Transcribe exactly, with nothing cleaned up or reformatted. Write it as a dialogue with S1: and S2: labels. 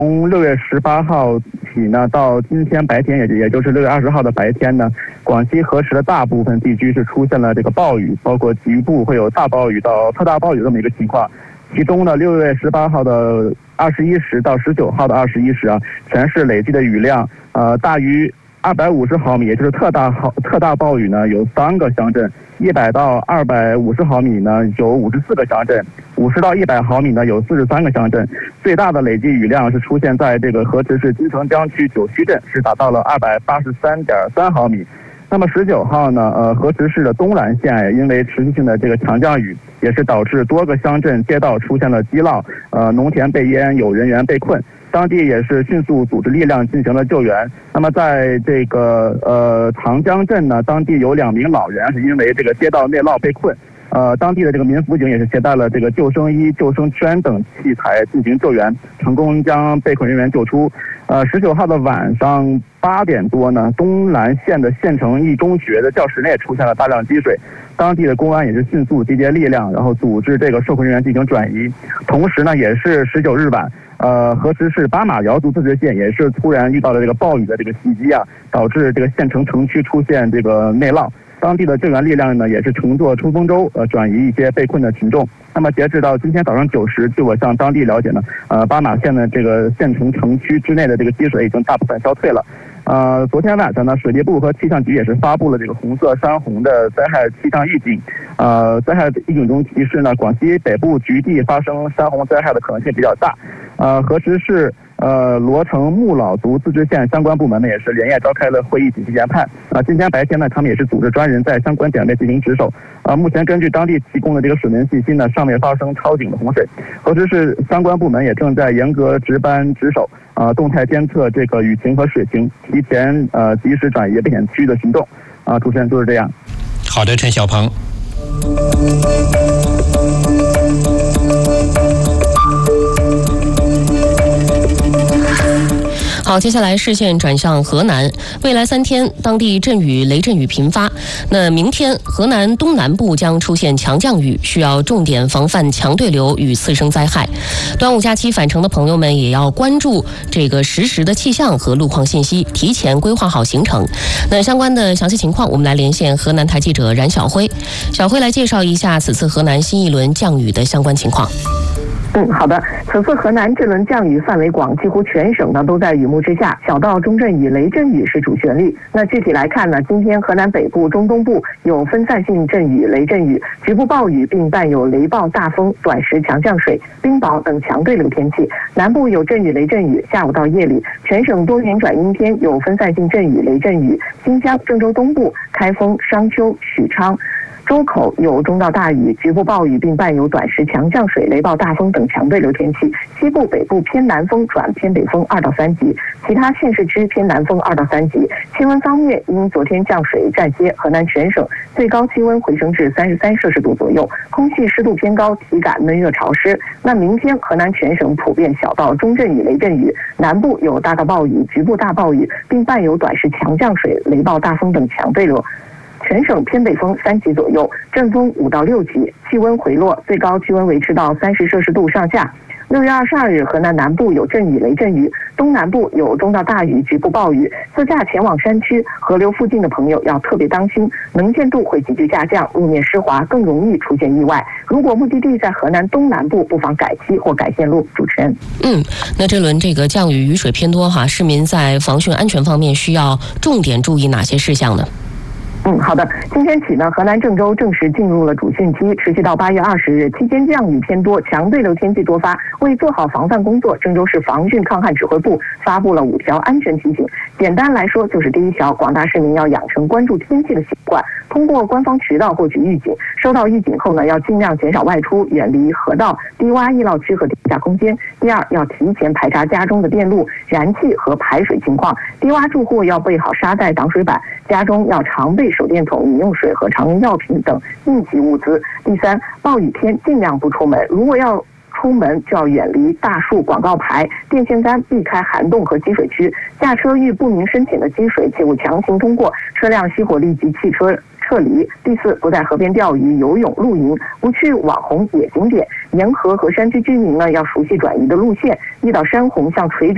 S1: 从六月十八号起呢，到今天白天，也也就是六月二十号的白天呢，广西河池的大部分地区是出现了这个暴雨，包括局部会有大暴雨到特大暴雨这么一个情况。其中呢，六月十八号的二十一时到十九号的二十一时啊，全市累计的雨量呃大于二百五十毫米，也就是特大毫特大暴雨呢，有三个乡镇；一百到二百五十毫米呢，有五十四个乡镇；五十到一百毫米呢，有四十三个乡镇。最大的累计雨量是出现在这个河池市金城江区九圩镇，是达到了二百八十三点三毫米。那么十九号呢，呃，河池市的东兰县因为持续性的这个强降雨，也是导致多个乡镇街道出现了积涝，呃，农田被淹，有人员被困。当地也是迅速组织力量进行了救援。那么在这个呃长江镇呢，当地有两名老人是因为这个街道内涝被困。呃，当地的这个民辅警也是携带了这个救生衣、救生圈等器材进行救援，成功将被困人员救出。呃，十九号的晚上八点多呢，东兰县的县城一中学的教室内出现了大量积水，当地的公安也是迅速集结力量，然后组织这个受困人员进行转移。同时呢，也是十九日晚，呃，河池市巴马瑶族自治县也是突然遇到了这个暴雨的这个袭击啊，导致这个县城城区出现这个内涝。当地的救援力量呢，也是乘坐冲锋舟，呃，转移一些被困的群众。那么，截止到今天早上九时，据我向当地了解呢，呃，巴马县的这个县城城区之内的这个积水已经大部分消退了。呃，昨天晚上呢，水利部和气象局也是发布了这个红色山洪的灾害气象预警。呃，灾害预警中提示呢，广西北部局地发生山洪灾害的可能性比较大。呃，河池市。呃，罗城木老族自治县相关部门呢也是连夜召开了会议进行研判。啊，今天白天呢，他们也是组织专人在相关点位进行值守。啊，目前根据当地提供的这个水文信息呢，尚未发生超警的洪水。河池市相关部门也正在严格值班值守，啊，动态监测这个雨情和水情，提前呃及时转移危险区域的群众。啊，主持人就是这样。
S2: 好的，陈小鹏。
S3: 好，接下来视线转向河南。未来三天，当地阵雨、雷阵雨频发。那明天，河南东南部将出现强降雨，需要重点防范强对流与次生灾害。端午假期返程的朋友们也要关注这个实时的气象和路况信息，提前规划好行程。那相关的详细情况，我们来连线河南台记者冉晓辉。小辉来介绍一下此次河南新一轮降雨的相关情况。
S4: 嗯，好的。此次河南这轮降雨范围广，几乎全省呢都在雨幕之下，小到中阵雨、雷阵雨是主旋律。那具体来看呢，今天河南北部、中东部有分散性阵雨、雷阵雨，局部暴雨，并伴有雷暴、大风、短时强降水、冰雹等强对流天气。南部有阵雨、雷阵雨，下午到夜里，全省多云转阴天，有分散性阵雨、雷阵雨。新疆、郑州东部、开封、商丘、许昌、周口有中到大雨，局部暴雨，并伴有短时强降水、雷暴、大风等强对流天气。西部、北部偏南风转偏北风二到三级，其他县市区偏南风二到三级。气温方面，因昨天降水暂歇，河南全省最高气温回升至三十三摄氏度左右，空气湿度偏高，体感闷热潮湿。那明天河南全省普遍小到中阵雨、雷阵雨，南部有大到暴雨、局部大暴雨，并伴有短时强降水、雷暴、大风等强对流。全省偏北风三级左右，阵风五到六级，气温回落，最高气温维持到三十摄氏度上下。六月二十二日，河南南部有阵雨、雷阵雨，东南部有中到大雨、局部暴雨。自驾前往山区、河流附近的朋友要特别当心，能见度会急剧下降，路面湿滑，更容易出现意外。如果目的地在河南东南部，不妨改期或改线路。主持人，
S3: 嗯，那这轮这个降雨雨水偏多哈，市民在防汛安全方面需要重点注意哪些事项呢？
S4: 嗯，好的。今天起呢，河南郑州正式进入了主汛期，持续到八月二十日。期间降雨偏多，强对流天气多发。为做好防范工作，郑州市防汛抗旱指挥部发布了五条安全提醒。简单来说，就是第一条，广大市民要养成关注天气的习惯，通过官方渠道获取预警。收到预警后呢，要尽量减少外出，远离河道、低洼易涝区和地下空间。第二，要提前排查家中的电路、燃气和排水情况。低洼住户要备好沙袋、挡水板，家中要常备手电筒、饮用水和常用药品等应急物资。第三，暴雨天尽量不出门，如果要出门就要远离大树、广告牌、电线杆，避开涵洞和积水区。驾车遇不明深浅的积水，切勿强行通过，车辆熄火立即汽车撤离。第四，不在河边钓鱼、游泳、露营，不去网红野景点。沿河和山区居民呢，要熟悉转移的路线，遇到山洪向垂直